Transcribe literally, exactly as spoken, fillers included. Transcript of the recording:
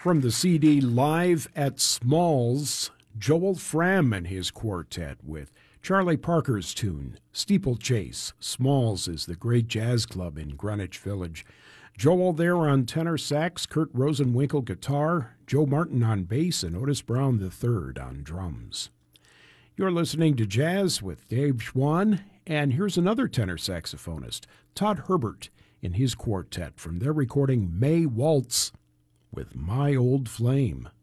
From the C D Live at Smalls, Joel Fram and his quartet with Charlie Parker's tune, Steeplechase. Smalls is the great jazz club in Greenwich Village. Joel there on tenor sax, Kurt Rosenwinkel guitar, Joe Martin on bass, and Otis Brown the third on drums. You're listening to Jazz with Dave Schwann, and here's another tenor saxophonist, Todd Herbert, in his quartet from their recording May Waltz with My Old Flame.